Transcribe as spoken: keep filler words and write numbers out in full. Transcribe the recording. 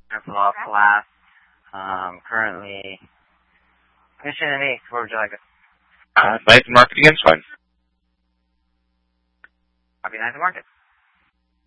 law class. Um, currently finishing an eighth. Where would you like it? Uh, Ninth and Market against one. Copy Ninth and Market.